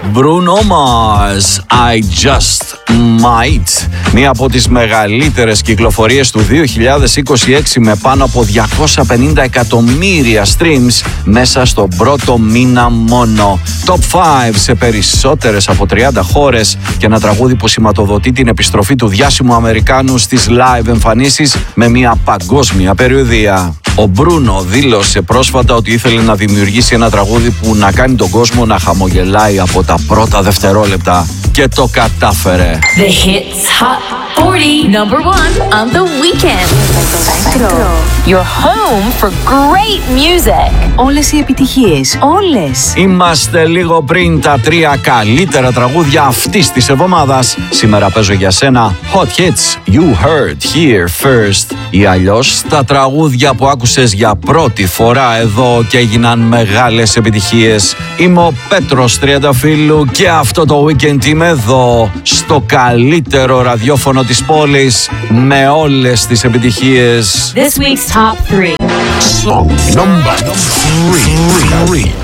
Bruno Mars, I Just Might. Μία από τις μεγαλύτερες κυκλοφορίες του 2026 με πάνω από 250 εκατομμύρια streams μέσα στον πρώτο μήνα μόνο. Top 5 σε περισσότερες από 30 χώρες και ένα τραγούδι που σηματοδοτεί την επιστροφή του διάσημου Αμερικάνου στις live εμφανίσεις με μια παγκόσμια περιοδεία. Ο Μπρούνο δήλωσε πρόσφατα ότι ήθελε να δημιουργήσει ένα τραγούδι που να κάνει τον κόσμο να χαμογελάει από τα πρώτα δευτερόλεπτα και το κατάφερε. The hits Hot 40 number 1 on the weekend. Your home for great music. Όλες οι επιτυχίες, όλες. Είμαστε λίγο πριν τα 3 καλύτερα τραγούδια αυτής της εβδομάδας. Σήμερα παίζω για σένα Hot Hits You Heard Here First, ή αλλιώς τα τραγούδια που άκουσες για πρώτη φορά εδώ και έγιναν μεγάλες επιτυχίες. Είμαι ο Πέτρος Τριανταφύλλου και αυτό το weekend είμαι εδώ στο καλύτερο ραδιόφωνο της πόλης με όλες τις επιτυχίες. This week's top 3. Song number 3.